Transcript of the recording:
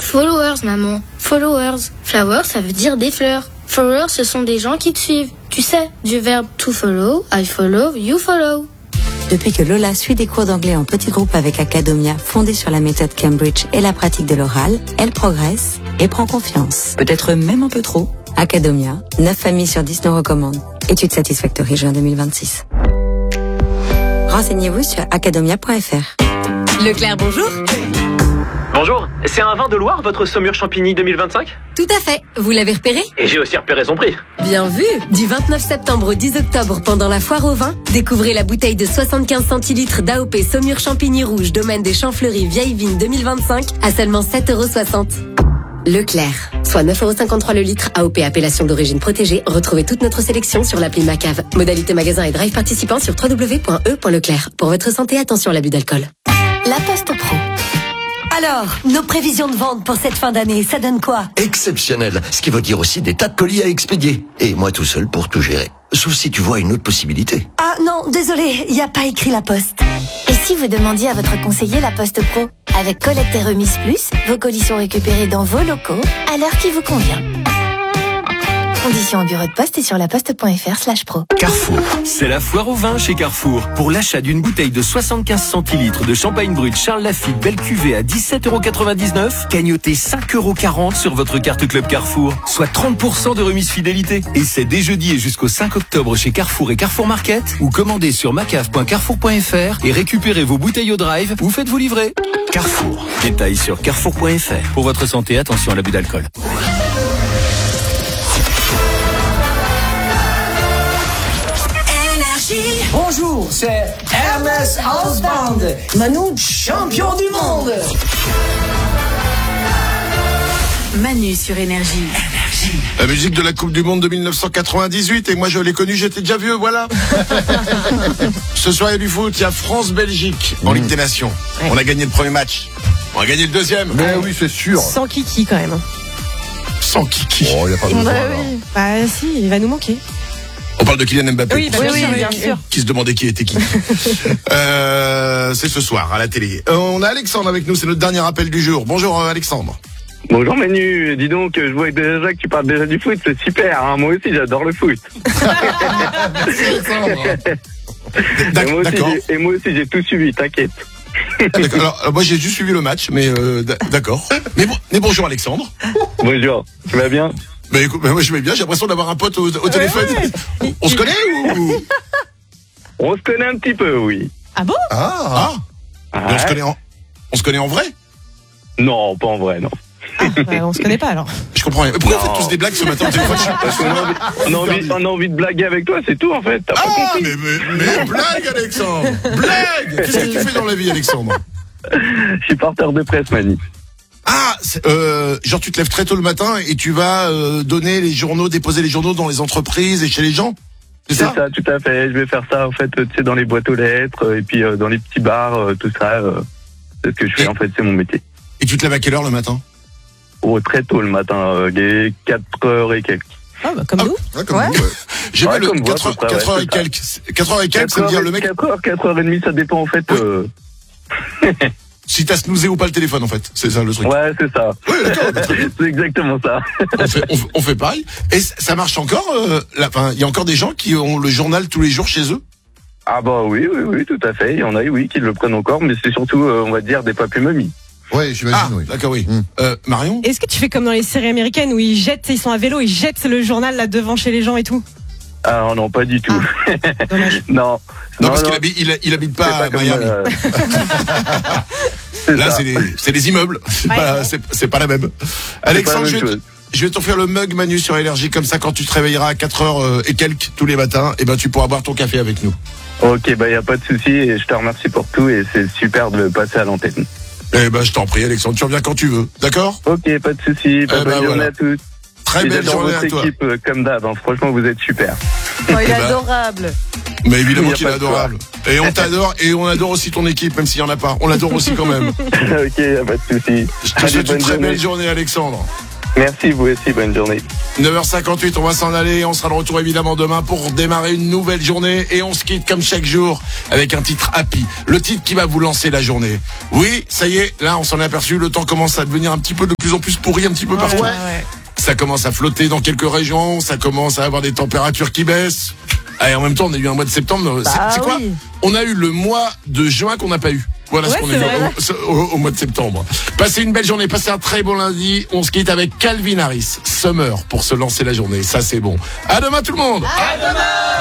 Followers, maman. Followers. Flowers, ça veut dire des fleurs. Followers, ce sont des gens qui te suivent. Tu sais, du verbe to follow, I follow, you follow. Depuis que Lola suit des cours d'anglais en petit groupe avec Academia, fondée sur la méthode Cambridge et la pratique de l'oral, elle progresse et prend confiance. Peut-être même un peu trop. Academia, 9 familles sur 10 nous recommandent. Étude Satisfactory juin 2026. Renseignez-vous sur academia.fr. Leclerc, bonjour. Bonjour, c'est un vin de Loire, votre Saumur Champigny 2025 ? Tout à fait, vous l'avez repéré ? Et j'ai aussi repéré son prix. Bien vu. Du 29 septembre au 10 octobre, pendant la foire au vin, découvrez la bouteille de 75 centilitres d'AOP Saumur Champigny Rouge, domaine des Champs-Fleuris, vieille vigne 2025, à seulement 7,60 €. Leclerc, soit 9,53 € le litre, AOP appellation d'origine protégée. Retrouvez toute notre sélection sur l'appli Macave. Modalité magasin et drive participant sur www.e.leclerc. Pour votre santé, attention à l'abus d'alcool. La Poste Pro. Alors, nos prévisions de vente pour cette fin d'année, ça donne quoi ? Exceptionnel, ce qui veut dire aussi des tas de colis à expédier. Et moi tout seul pour tout gérer. Sauf si tu vois une autre possibilité. Ah non, désolé, il n'y a pas écrit La Poste. Et si vous demandiez à votre conseiller La Poste Pro ? Avec collecte et remise plus, vos colis sont récupérés dans vos locaux à l'heure qui vous convient. Conditions au bureau de poste et sur laposte.fr/pro. Carrefour, c'est la foire au vin chez Carrefour. Pour l'achat d'une bouteille de 75 centilitres de champagne brut Charles Lafite belle cuvée à 17,99 €, gagnotez 5,40 € sur votre carte Club Carrefour, soit 30% de remise fidélité. Et c'est dès jeudi et jusqu'au 5 octobre chez Carrefour et Carrefour Market, ou commandez sur macave.carrefour.fr et récupérez vos bouteilles au drive ou faites-vous livrer. Carrefour, détails sur carrefour.fr. Pour votre santé, attention à l'abus d'alcool. Bonjour, c'est Hermès House Band, Manu, champion du monde. Manu sur Énergie. La musique de la Coupe du Monde de 1998, et moi je l'ai connue, j'étais déjà vieux, voilà. Ce soir il y a du foot, il y a France-Belgique en Ligue des Nations. Ouais. On a gagné le premier match, on a gagné le deuxième. Mais oui, c'est sûr. Sans Kiki quand même. Sans Kiki. Oh, il n'y a pas besoin. Oui. Bah si, il va nous manquer. On parle de Kylian Mbappé. Oui, bien sûr. Qui se demandait qui était qui. C'est ce soir à la télé. On a Alexandre avec nous, c'est notre dernier appel du jour. Bonjour Alexandre. Bonjour Manu, dis donc, je vois déjà que tu parles déjà du foot, c'est super, hein. Moi aussi j'adore le foot. D'accord. Et moi aussi j'ai tout suivi, t'inquiète. D'accord. Alors moi j'ai juste suivi le match, mais d'accord. Mais bonjour Alexandre. Bonjour, tu vas bien? Bah écoute, moi je vais bien, j'ai l'impression d'avoir un pote au téléphone. Ouais. On se connaît ou? On se connaît un petit peu, oui. Ah bon? Ah. Mais on se connaît en vrai? Non, pas en vrai, non. On se connaît pas alors. Je comprends rien. Pourquoi vous faites tous des blagues ce matin au téléphone? On a envie de blaguer avec toi, c'est tout en fait. T'as pas compris. Mais blague Alexandre. Blague. Qu'est-ce que tu fais dans la vie Alexandre? Je suis porteur de presse, Mani. Ah, genre tu te lèves très tôt le matin et tu vas donner les journaux, déposer les journaux dans les entreprises et chez les gens? C'est ça, tout à fait. Je vais faire ça en fait, tu sais, dans les boîtes aux lettres et puis dans les petits bars, tout ça. C'est ce que je fais en fait, c'est mon métier. Et tu te lèves à quelle heure le matin? Oh, très tôt le matin, les 4h et quelques. Ah bah comme nous. Ouais, comme nous, ouais. J'ai vu le 4h et quelques. 4h et quelques, ça veut dire le mec. 4h30, ça dépend en fait. Si t'as snoozé ou pas le téléphone en fait, c'est ça le truc. Ouais, c'est ça. Ouais, d'accord. C'est exactement ça. On fait pareil. Et ça marche encore. Il y a encore des gens qui ont le journal tous les jours chez eux. Ah bah oui, tout à fait. Il y en a, oui, qui le prennent encore, mais c'est surtout, on va dire, des papy-mamies. Ouais, j'imagine, oui. D'accord, oui. Marion? Est-ce que tu fais comme dans les séries américaines où ils sont à vélo, ils jettent le journal là devant chez les gens et tout? Ah non, pas du tout. Dommage. Non, parce qu'il habite pas à Miami. Là, c'est des immeubles. C'est pas la même. Alexandre, je vais t'offrir le mug Manu sur Énergie, comme ça quand tu te réveilleras à 4h et quelques tous les matins, et ben tu pourras boire ton café avec nous. Ok, bah y a pas de souci et je te remercie pour tout et c'est super de passer à l'antenne. Eh ben je t'en prie Alexandre, tu reviens quand tu veux, d'accord? Ok, pas de souci. Bonne journée à tous. Très belle journée à toi. Équipe comme d'hab, hein. Franchement vous êtes super. Oh, il est adorable. Mais évidemment qu'il est adorable. Et on t'adore et on adore aussi ton équipe, même s'il y en a pas. On l'adore aussi quand même. Ok, y a pas de souci. Je te souhaite une très belle journée Alexandre. Merci, vous aussi, bonne journée. 9h58, on va s'en aller. On sera de retour évidemment demain pour démarrer une nouvelle journée. Et on se quitte comme chaque jour avec un titre happy. Le titre qui va vous lancer la journée. Oui, ça y est, là on s'en est aperçu. Le temps commence à devenir un petit peu de plus en plus pourri un petit peu partout. Ouais. Ça commence à flotter dans quelques régions. Ça commence à avoir des températures qui baissent. Et en même temps, on a eu un mois de septembre. C'est quoi? On a eu le mois de juin qu'on n'a pas eu. Voilà ce qu'on a eu au mois de septembre. Passez une belle journée, passez un très bon lundi. On se quitte avec Calvin Harris, Summer, pour se lancer la journée. Ça, c'est bon. À demain tout le monde. À demain.